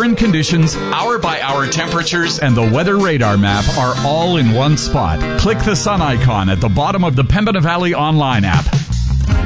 current conditions, hour-by-hour temperatures, and the weather radar map are all in one spot. Click the sun icon at the bottom of the Pembina Valley online app.